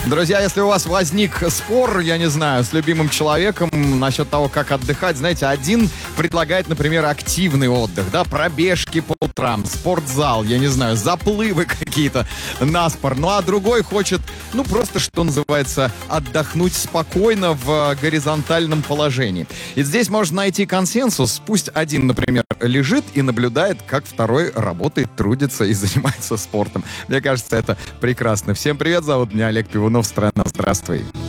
Друзья, если у вас возник спор, я не знаю, с любимым человеком насчет того, как отдыхать, знаете, один предлагает, например, активный отдых, да, пробежки по утрам, спортзал, я не знаю, заплывы какие-то на спор, ну а другой хочет, ну просто, что называется, отдохнуть спокойно в горизонтальном положении. И здесь можно найти консенсус, пусть один, например, лежит и наблюдает, как второй работает, трудится и занимается спортом. Мне кажется, это прекрасно. Всем привет, зовут меня Олег Пивунов, страна, здравствуй.